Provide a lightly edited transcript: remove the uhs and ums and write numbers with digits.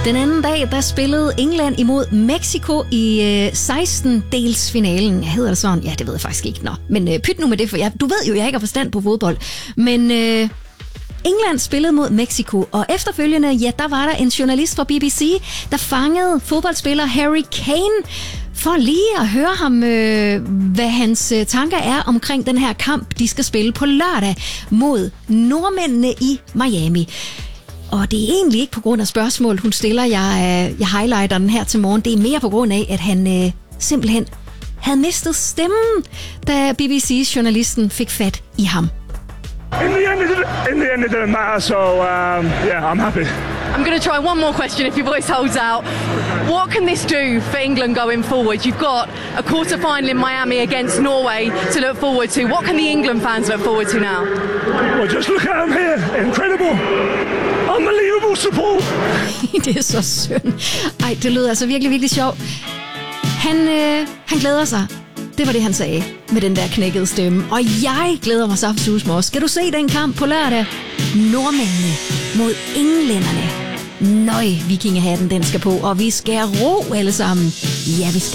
Den anden dag, der spillede England imod Mexico i 16-delsfinalen. Hedder det sådan? Ja, det ved jeg faktisk ikke. Nå. Men pyt nu med det, for du ved jo, jeg ikke har forstand på fodbold. Men England spillede mod Mexico, og efterfølgende, ja, der var der en journalist fra BBC, der fangede fodboldspiller Harry Kane for lige at høre ham, hvad hans tanker er omkring den her kamp, de skal spille på lørdag mod nordmændene i Miami. Og det er egentlig ikke på grund af spørgsmål, hun stiller. Jeg highlighter den her til morgen. Det er mere på grund af, at han simpelthen havde mistet stemmen, da BBC-journalisten fik fat i ham. In the end, it didn't matter, so I'm happy. I'm going to try one more question if your voice holds out. What can this do for England going forward? You've got a quarter-final in Miami against Norway to look forward to. What can the England fans look forward to now? Well, just look at them here. Incredible. Unbelievable support. Det er så synd. Ej, det lød altså virkelig, virkelig sjovt. Han glæder sig. Det var det, han sagde med den der knækkede stemme. Og jeg glæder mig saftsus med os. Skal du se den kamp på lørdag? Nordmændene mod englænderne. Nøj, vikingehatten den skal på, og vi skal ro alle sammen. Ja, vi skal.